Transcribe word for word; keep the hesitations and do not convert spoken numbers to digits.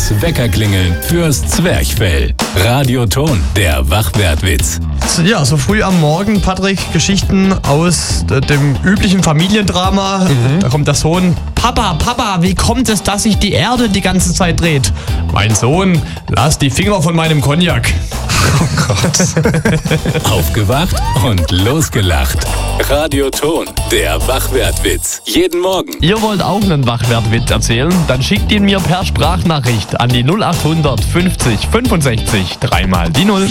Das Weckerklingeln fürs Zwerchfell. Radioton, der Wachwertwitz. Ja, so früh am Morgen, Patrick, Geschichten aus äh, dem üblichen Familiendrama. Mhm. Da kommt der Sohn. Papa, Papa, wie kommt es, dass sich die Erde die ganze Zeit dreht? Mein Sohn, lass die Finger von meinem Cognac. Oh Gott. Aufgewacht und losgelacht. Radioton, der Wachwertwitz. Jeden Morgen. Ihr wollt auch einen Wachwertwitz erzählen? Dann schickt ihn mir per Sprachnachricht an die null acht hundert fünfzig fünfundsechzig dreimal die Null.